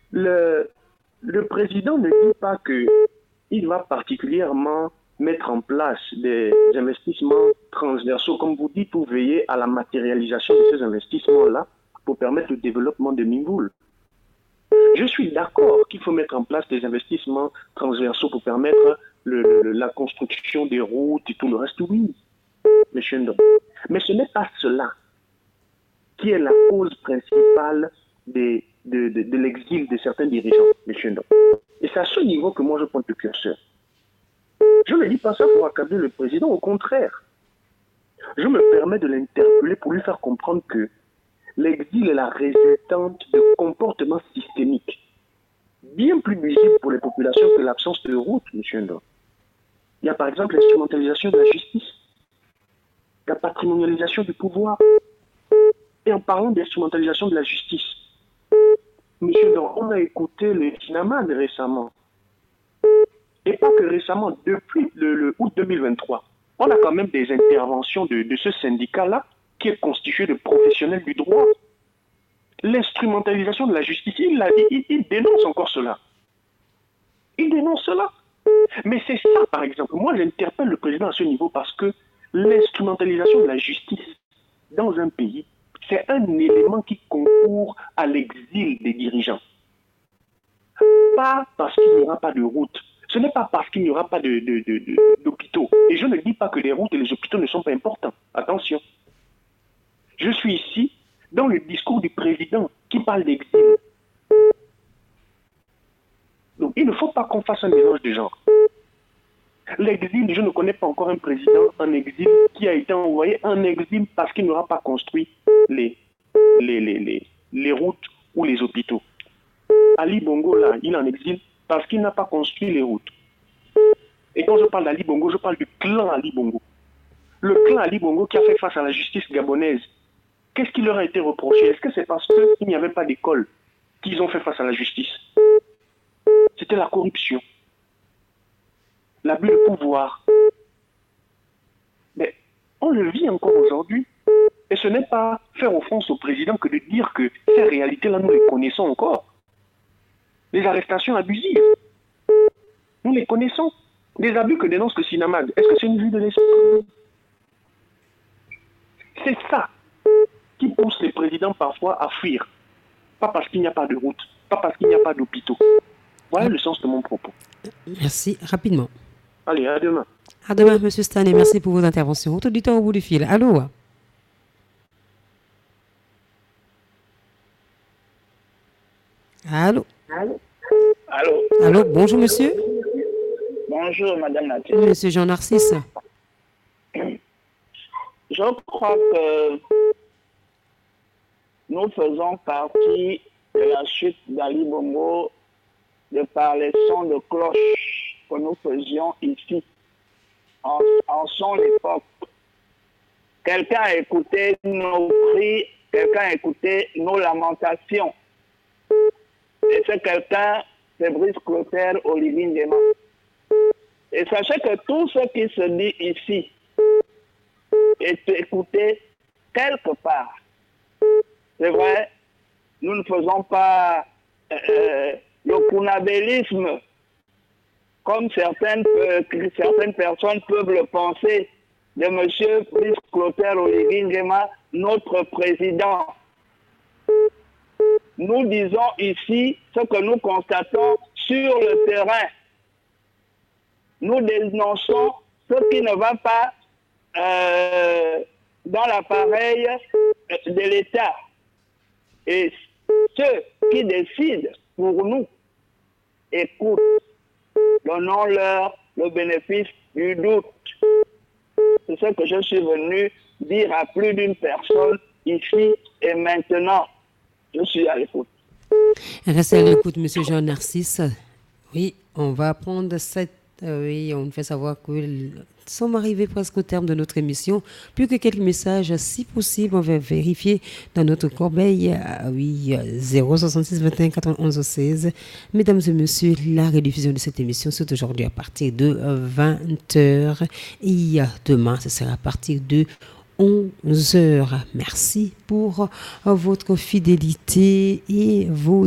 Le, le président ne dit pas qu'il va particulièrement mettre en place des investissements transversaux, comme vous dites, ou veiller à la matérialisation de ces investissements-là pour permettre le développement de Mingoul. Je suis d'accord qu'il faut mettre en place des investissements transversaux pour permettre la construction des routes et tout le reste, oui, monsieur Ndong. Mais ce n'est pas cela qui est la cause principale de l'exil de certains dirigeants, monsieur Ndong. Et c'est à ce niveau que moi je pointe le curseur. Je ne dis pas ça pour accabler le président, au contraire. Je me permets de l'interpeller pour lui faire comprendre que l'exil est la résultante de comportements systémiques, bien plus nuisibles pour les populations que l'absence de route, monsieur Ndong. Il y a par exemple l'instrumentalisation de la justice, la patrimonialisation du pouvoir. Et en parlant d'instrumentalisation de la justice, monsieur Ndong, on a écouté le Tinaman récemment. Et pas que récemment, depuis le août 2023, on a quand même des interventions de ce syndicat-là qui est constitué de professionnels du droit. L'instrumentalisation de la justice, il dénonce encore cela. Il dénonce cela. Mais c'est ça, par exemple. Moi, j'interpelle le président à ce niveau parce que l'instrumentalisation de la justice dans un pays, c'est un élément qui concourt à l'exil des dirigeants. Pas parce qu'il n'y aura pas de route. Ce n'est pas parce qu'il n'y aura pas d'hôpitaux. Et je ne dis pas que les routes et les hôpitaux ne sont pas importants. Attention. Je suis ici dans le discours du président qui parle d'exil. Donc, il ne faut pas qu'on fasse un mélange de genres. L'exil, je ne connais pas encore un président en exil qui a été envoyé en exil parce qu'il n'aura pas construit les routes ou les hôpitaux. Ali Bongo, là, il est en exil parce qu'il n'a pas construit les routes. Et quand je parle d'Ali Bongo, je parle du clan Ali Bongo. Le clan Ali Bongo qui a fait face à la justice gabonaise. Qu'est-ce qui leur a été reproché? Est-ce que c'est parce qu'il n'y avait pas d'école qu'ils ont fait face à la justice? C'était la corruption. L'abus de pouvoir. Mais on le vit encore aujourd'hui. Et ce n'est pas faire offense au président que de dire que ces réalités-là, nous les connaissons encore. Les arrestations abusives, nous les connaissons. Des abus que dénonce le Sinamag. Est-ce que c'est une vue de l'esprit? C'est ça qui pousse les présidents parfois à fuir. Pas parce qu'il n'y a pas de route, pas parce qu'il n'y a pas d'hôpitaux. Voilà le sens de mon propos. Merci. Rapidement. Allez, à demain. À demain, M. Stan, et merci pour vos interventions. Autre du temps au bout du fil. Allô? Allô? Allô? Allô? Bonjour, monsieur. Bonjour, Madame Nathalie. Monsieur Jean Narcisse. Je crois que nous faisons partie de la chute d'Ali Bongo de par les sons de cloche que nous faisions ici, en son époque. Quelqu'un a écouté nos cris, quelqu'un a écouté nos lamentations. Et c'est quelqu'un, c'est Brice Clotaire Olivier Ndema. Et sachez que tout ce qui se dit ici est écouté quelque part. C'est vrai, nous ne faisons pas le kunabélisme comme certaines personnes peuvent le penser de M. Brice Clotaire Olivier Ndema, notre président. Nous disons ici ce que nous constatons sur le terrain. Nous dénonçons ce qui ne va pas dans l'appareil de l'État. Et ceux qui décident pour nous écoutent, donnons-leur le bénéfice du doute. C'est ce que je suis venu dire à plus d'une personne ici et maintenant. Je suis à l'écoute. Restez à l'écoute, M. Jean Narcisse. Oui, on va prendre cette... oui, on nous fait savoir que nous sommes arrivés presque au terme de notre émission. Plus que quelques messages, si possible, on va vérifier dans notre corbeille. Oui, 066 21 91 16. Mesdames et messieurs, la rediffusion de cette émission, c'est aujourd'hui à partir de 20h. Et demain, ce sera à partir de 11h. Merci pour votre fidélité et vos